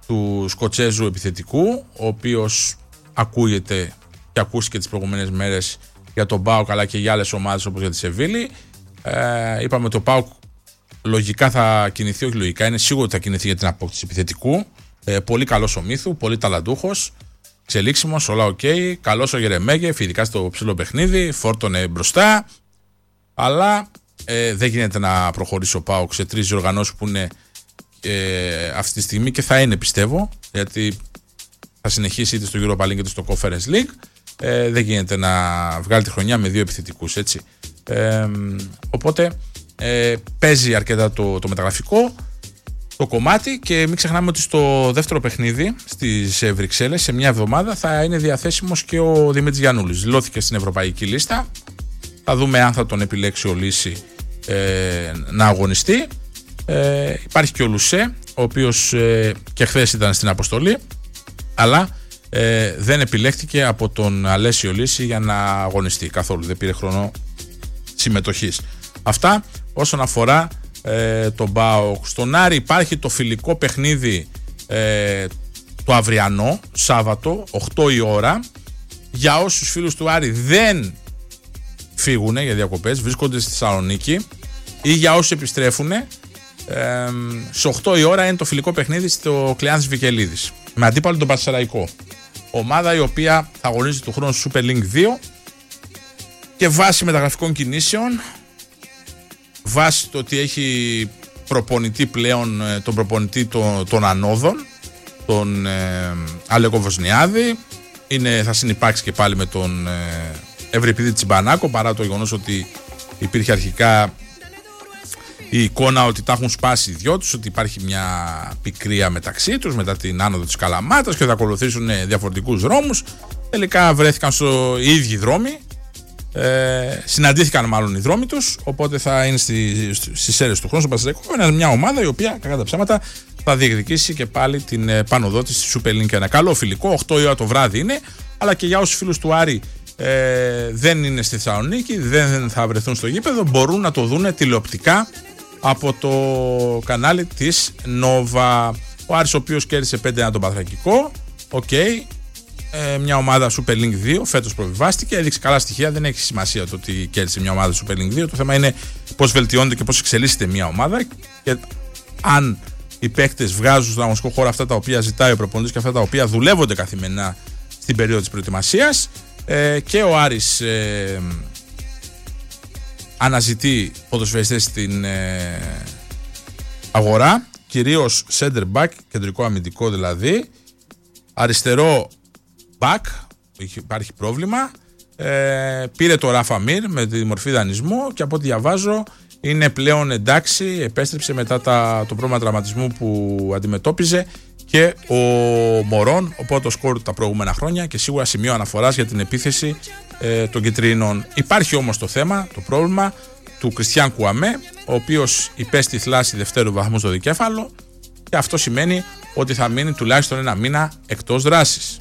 του Σκοτσέζου επιθετικού, ο οποίος ακούγεται και ακούστηκε τις προηγούμενες μέρες για τον ΠΑΟΚ αλλά και για άλλες ομάδες όπως για τη Σεβίλη. Είπαμε ότι ο ΠΑΟΚ λογικά θα κινηθεί, όχι λογικά, είναι σίγουρο ότι θα κινηθεί για την απόκτηση επιθετικού. Πολύ καλός ο Μύθου, πολύ ταλαντούχος, εξελίξιμος, όλα οκ. Καλός ο Γερεμέγεφ, ειδικά στο ψηλό παιχνίδι, φόρτωνε μπροστά. Αλλά δεν γίνεται να προχωρήσει ο ΠΑΟΚ σε 3 διοργανώσεις που είναι αυτή τη στιγμή και θα είναι, πιστεύω, γιατί θα συνεχίσει είτε στο Europa League είτε στο Conference League. Δεν γίνεται να βγάλει τη χρονιά με 2 επιθετικούς, έτσι. Οπότε παίζει αρκετά το μεταγραφικό το κομμάτι και μην ξεχνάμε ότι στο δεύτερο παιχνίδι στις Βρυξέλλες σε μια εβδομάδα θα είναι διαθέσιμος και ο Δημήτρης Γιαννούλης. Δηλώθηκε στην ευρωπαϊκή λίστα. Θα δούμε αν θα τον επιλέξει ο Λύση να αγωνιστεί. Υπάρχει και ο Λουσέ, ο οποίος και χθες ήταν στην αποστολή, αλλά δεν επιλέχθηκε από τον Αλέσιο Λύση για να αγωνιστεί καθόλου. Δεν πήρε χρόνο συμμετοχής. Αυτά όσον αφορά τον ΠΑΟΚ. Στον Άρη υπάρχει το φιλικό παιχνίδι το αυριανό, Σάββατο, 8 η ώρα. Για όσους φίλους του Άρη δεν φύγουν για διακοπές, βρίσκονται στη Θεσσαλονίκη, ή για όσους επιστρέφουν, σε 8 η ώρα είναι το φιλικό παιχνίδι στο Κλεάνθης Βικελίδης με αντίπαλο τον Πανσεραϊκό, ομάδα η οποία θα αγωνίζεται του χρόνου στο Super League 2 και βάσει μεταγραφικών κινήσεων, βάσει το ότι έχει προπονητή πλέον, τον προπονητή των ανόδων, τον Αλέκο Βοσνιάδη, θα συνυπάρξει και πάλι με τον Ευρυπίδη Τσιμπανάκο, παρά το γεγονός ότι υπήρχε αρχικά η εικόνα ότι τα έχουν σπάσει οι δυο τους, ότι υπάρχει μια πικρία μεταξύ τους μετά την άνοδο της Καλαμάτας και θα ακολουθήσουν διαφορετικούς δρόμους. Τελικά βρέθηκαν στο ίδιοι δρόμοι, συναντήθηκαν μάλλον οι δρόμοι τους, οπότε θα είναι στις αίρες του χρόνου στο Πανσεραϊκό. Είναι μια ομάδα η οποία κατά τα ψέματα θα διεκδικήσει και πάλι την πανοδότηση στη Super League. Ένα καλό φιλικό, 8 η ώρα το βράδυ είναι, αλλά και για όσους φίλους του Άρη δεν είναι στη Θεσσαλονίκη, δεν θα βρεθούν στο γήπεδο, μπορούν να το δούνε τηλεοπτικά από το κανάλι της Nova. Ο Άρης, ο οποίος κέρδισε 5-1 τον Παθρακικό, μια ομάδα Super League 2, φέτος προβιβάστηκε, έδειξε καλά στοιχεία, δεν έχει σημασία το ότι κέρδισε μια ομάδα Super League 2, το θέμα είναι πώς βελτιώνεται και πώς εξελίσσεται μια ομάδα και αν οι παίκτες βγάζουν στον αγωνιστικό χώρο αυτά τα οποία ζητάει ο προπονητής και αυτά τα οποία δουλεύονται καθημερινά στην περίοδο της προετοιμασίας. Και ο Άρης αναζητεί ποδοσφαιριστές στην αγορά, κυρίως center back, κεντρικό αμυντικό δηλαδή, αριστερό back, υπάρχει πρόβλημα, πήρε το Ράφα Μίρ με τη μορφή δανεισμού και από ό,τι διαβάζω είναι πλέον εντάξει, επέστρεψε μετά το πρόβλημα τραυματισμού που αντιμετώπιζε και ο Μωρόν, οπότε το σκορ τα προηγούμενα χρόνια και σίγουρα σημείο αναφοράς για την επίθεση των κυτρίνων. Υπάρχει όμως το θέμα, το πρόβλημα του Κριστιαν Κουαμέ, ο οποίος υπέστη θλάση δευτέρου βαθμού στο δικέφαλο και αυτό σημαίνει ότι θα μείνει τουλάχιστον ένα μήνα εκτός δράσης.